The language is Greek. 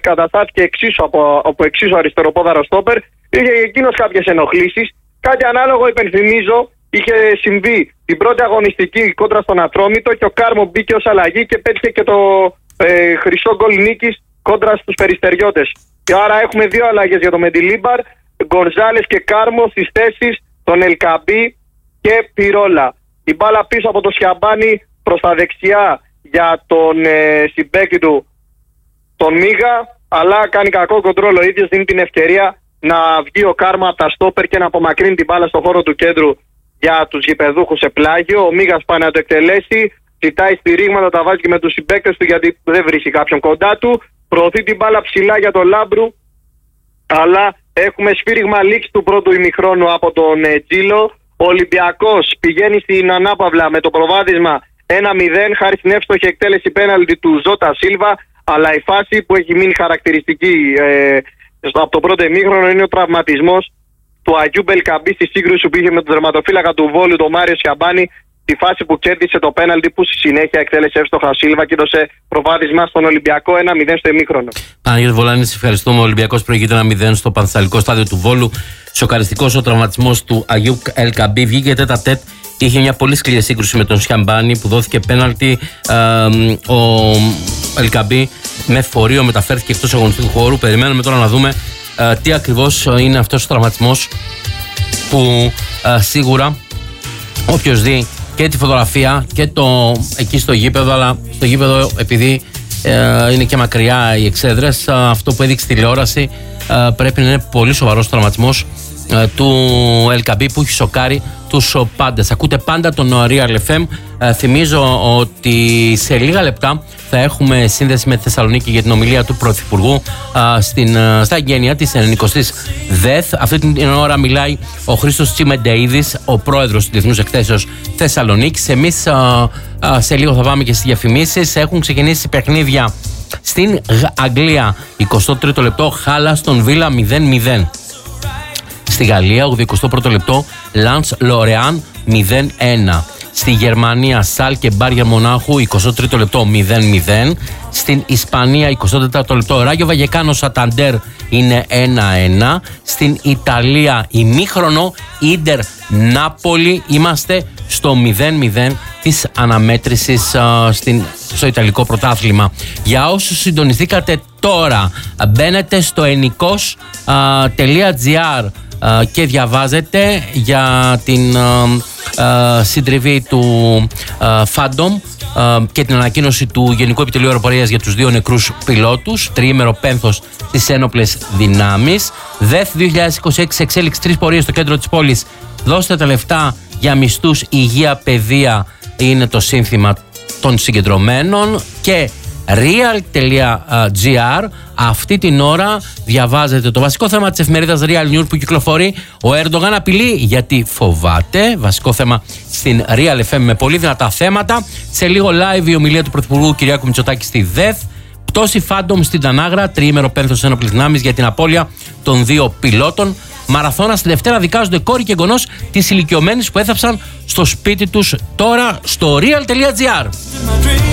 καταστάθηκε από εξίσου αριστεροπόδαρο στόπερ. Είχε εκείνος κάποιες ενοχλήσεις. Κάτι ανάλογο, υπενθυμίζω, είχε συμβεί την πρώτη αγωνιστική κόντρα στον Ατρόμητο και ο Κάρμο μπήκε ως αλλαγή και πέτυχε και το χρυσό γκολ νίκης κόντρα στους Περιστεριώτες. Και άρα έχουμε δύο αλλαγές για το Μεντιλίμπαρ. Γκονζάλες και Κάρμο στις θέσεις των Ελκαμπή και Πυρόλα. Η μπάλα πίσω από το Σιαμπάνι προς τα δεξιά για τον συμπαίκτη του, τον Μίγα, αλλά κάνει κακό κοντρόλ ο ίδιος, δίνει την ευκαιρία να βγει ο Κάρμα από τα στόπερ και να απομακρύνει την μπάλα στο χώρο του κέντρου για τους γηπεδούχους σε πλάγιο. Ο Μίγας πάει να το εκτελέσει, ζητάει στηρίγματα, τα βάζει και με τους συμπαίκτες του γιατί δεν βρίσκει κάποιον κοντά του. Προωθεί την μπάλα ψηλά για τον Λάμπρου, αλλά έχουμε σφύριγμα λήξη του πρώτου ημιχρόνου από τον Τζίλο. Ο Ολυμπιακός πηγαίνει στην ανάπαυλα με το προβάδισμα 1-0 χάρη στην εύστοχη εκτέλεση πέναλτι του Ζώτα Σίλβα, αλλά η φάση που έχει μείνει χαρακτηριστική από το πρώτο ημίχρονο είναι ο τραυματισμός του Αγιούμπ Ελκαμπή στη σύγκρουση που είχε με τον τερματοφύλακα του Βόλου, τον Μάριο Σιαμπάνι, τη φάση που κέρδισε το πέναλτι που στη συνέχεια εκτέλεσε εύστοχα Σίλβα και έδωσε προβάδισμα στον Ολυμπιακό 1-0 στο ημίχρονο. Παναγιώτη Βολάνη, ευχαριστούμε. Ο Ολυμπιακός προηγείται 1-0 στο Πανθεσσαλικό στάδιο του Βόλου. Σοκαριστικός ο τραυματισμός του Αγιούμπ Ελκαμπή. Βγήκε τέτα-τέτ. Είχε μια πολύ σκληρή σύγκρουση με τον Σιαμπάνι που δόθηκε πέναλτι. Ο Ελκαμπή με φορείο μεταφέρθηκε εκτός αγωνιστικού χώρου. Περιμένουμε τώρα να δούμε τι ακριβώς είναι αυτός ο τραυματισμός που σίγουρα όποιος δει και τη φωτογραφία και εκεί στο γήπεδο, αλλά στο γήπεδο επειδή είναι και μακριά οι εξέδρες, αυτό που έδειξε τηλεόραση πρέπει να είναι πολύ σοβαρός τραυματισμός του Ελκαμπή που έχει σοκάρει τους πάντες. Ακούτε πάντα τον Real FM. Θυμίζω ότι σε λίγα λεπτά θα έχουμε σύνδεση με τη Θεσσαλονίκη για την ομιλία του Πρωθυπουργού στα εγγένεια της 90ης ΔΕΘ. Αυτή την ώρα μιλάει ο Χρήστος Τσιμεντεΐδης, ο πρόεδρος της Διεθνούς Εκθέσεως Θεσσαλονίκης. Εμείς σε λίγο θα πάμε και στις διαφημίσεις. Έχουν ξεκινήσει παιχνίδια στην Αγγλία. 23ο λεπτό, Χάλα στον Βίλα 0-0. Στη Γαλλία, 81ο λεπτό, Λανς Λορεάν 0-1. Στη Γερμανία, Σάλ και Μπάριερ Μονάχου, 23ο λεπτό 0-0. Στην Ισπανία, 24ο λεπτό, Ράγιο Βαγεκάνο Σαταντέρ είναι 1-1. Στην Ιταλία, ημίχρονο, Ίντερ Νάπολη. Είμαστε στο 0-0 της αναμέτρησης στο Ιταλικό πρωτάθλημα. Για όσους συντονιστήκατε τώρα, μπαίνετε στο ennikos.gr και διαβάζετε για την συντριβή του Phantom και την ανακοίνωση του Γενικού Επιτελείου Αεροπορίας για τους δύο νεκρούς πιλότους. Τριήμερο πένθος στις ένοπλες δυνάμεις. ΔΕΘ 2026, εξέλιξη 3 πορείες στο κέντρο της πόλης. Δώστε τα λεφτά για μισθούς, υγεία, παιδεία είναι το σύνθημα των συγκεντρωμένων. Και real.gr. Αυτή την ώρα διαβάζετε το βασικό θέμα της εφημερίδας Real News που κυκλοφορεί. Ο Ερντογάν απειλεί γιατί φοβάται. Βασικό θέμα στην Real FM με πολύ δυνατά θέματα. Σε λίγο live η ομιλία του Πρωθυπουργού Κυριάκου Μητσοτάκη στη ΔΕΘ. Πτώση Phantom στην Τανάγρα. Τριήμερο πένθος ένοπλες δυνάμεις για την απώλεια των δύο πιλότων. Μαραθώνα στη Δευτέρα δικάζονται κόρη και εγγονός της ηλικιωμένης που έθαψαν στο σπίτι τους. Τώρα στο real.gr.